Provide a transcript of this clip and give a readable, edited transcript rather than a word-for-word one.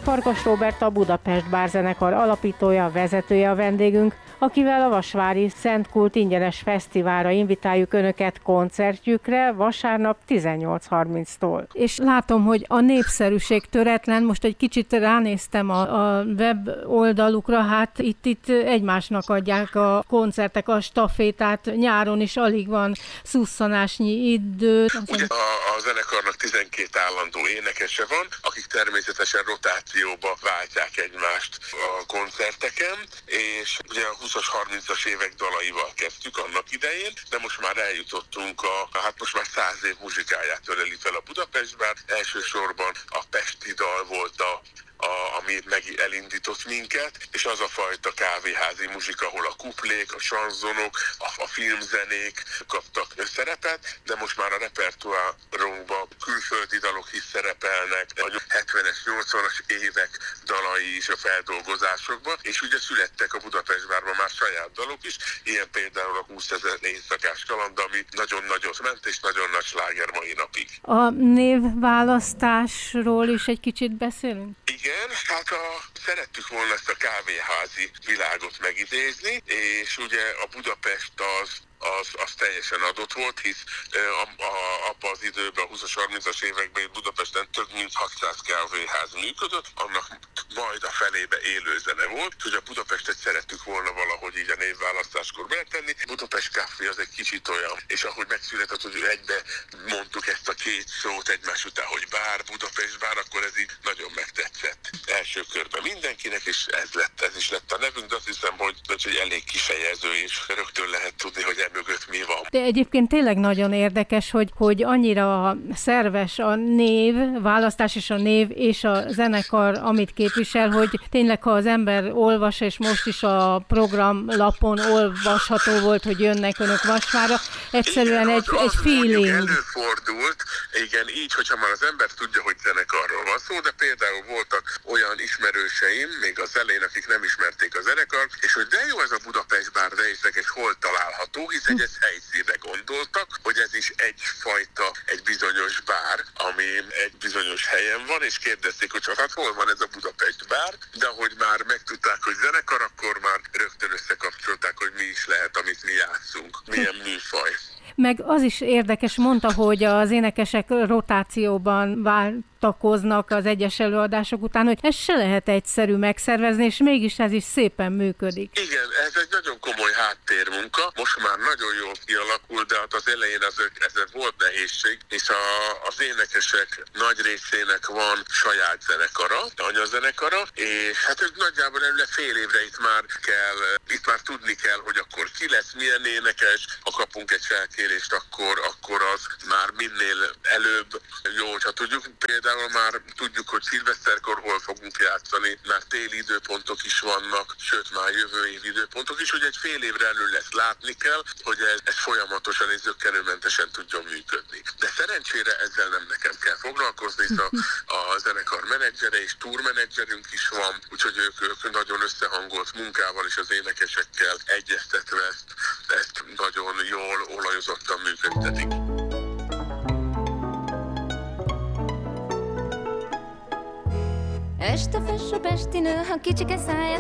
Farkas Róbert, a Budapest Bárzenekar alapítója, vezetője a vendégünk, akivel a vasvári Szent Kult ingyenes fesztiválra invitáljuk Önöket koncertjükre vasárnap 18:30-tól. És látom, hogy a népszerűség töretlen, most egy kicsit ránéztem a web oldalukra, hát itt egymásnak adják a koncertek, a stafétát, nyáron is alig van szusszanásnyi idő. Ugye a zenekarnak 12 állandó énekese van, akik természetesen rotációba váltják egymást a koncerteken, és ugye a 20-as, 30-as évek dalaival kezdtük annak idején, de most már eljutottunk most már 100 év muzsikáját öleli fel a Budapest Bár. Elsősorban a pesti dal volt ami elindított minket, és az a fajta kávéházi muzsika, ahol a kuplék, a sanzonok, a filmzenék kaptak szerepet, de most már a repertoárunkban külföldi dalok is szerepelnek, a 70-es, 80-as évek dalai is a feldolgozásokban, és ugye születtek a Budapest Bárban már saját dalok is, ilyen például a 20 000 éjszakás kaland, ami nagyon nagyot ment, és nagyon nagy sláger mai napig. A névválasztásról is egy kicsit beszélünk? Igen, hát szerettük volna ezt a kávéházi világot megidézni, és ugye a Budapest az teljesen adott volt, hisz abban az időben, a 20-as, 30-as években Budapesten több mint 600 kávéház működött, annak majd a felébe élő zene volt, hogy a Budapestet szerettük volna valahogy így a névválasztáskor beletenni. Budapest Café az egy kicsit olyan, és ahogy megszületett, hogy egybe mondtuk ezt a két szót egymás után, hogy bár, Budapest Bár, akkor ez így nagyon megtetszett. Első körben mindenkinek, és ez is lett a nevünk, de azt hiszem, hogy elég kifejező, és rögtön lehet tudni, hogy mögött mi van. De egyébként tényleg nagyon érdekes, hogy annyira szerves a választás és a név és a zenekar, amit képvisel, hogy tényleg, ha az ember olvas, és most is a programlapon olvasható volt, hogy jönnek Önök Vasvára, egyszerűen egy feeling. Előfordult, igen, így, hogyha már az ember tudja, hogy zenekarról van szó, de például voltak olyan ismerőseim, még az elején, akik nem ismerték a zenekart, és hogy de jó ez a Budapest Bár, de és hol található, hiszen ez helyszínre gondoltak, hogy ez is egy bizonyos bár, ami egy bizonyos helyen van, és kérdezték, hogy hát hol van ez a Budapest Bár, de ahogy már megtudták, hogy zenekar, akkor már rögtön összekapcsolták, hogy mi is lehet, amit mi játszunk, milyen műfaj. Meg az is érdekes, mondta, hogy az énekesek rotációban váltakoznak az egyes előadások után, hogy ez se lehet egyszerű megszervezni, és mégis ez is szépen működik. Igen, ez egy nagyon komoly háttérmunka, most már nagyon jól kialakult, de hát az elején ez volt nehézség, és az énekesek nagy részének van saját zenekara, anyazenekara, és hát ők nagyjából fél évre itt már tudni kell, hogy akkor ki lesz, milyen énekes, ha kapunk egy felkérést, akkor az már minél előbb jó, ha tudjuk. Például már tudjuk, hogy szilveszterkor hol fogunk játszani, már téli időpontok is vannak, sőt már jövő év időpontok is, hogy egy fél évre elő lesz, látni kell, hogy ez folyamatosan és zökkenőmentesen tudjon működni. De szerencsére ezzel nem nekem kell foglalkozni, hisz a zenekar menedzsere és túrmenedzserünk is van, úgyhogy ők nagyon összehangolt munkával és az énekesekkel egyeztetve ezt nagyon jól, olajozottan működtetik. Este fes a pesti nő, ha kicsike száját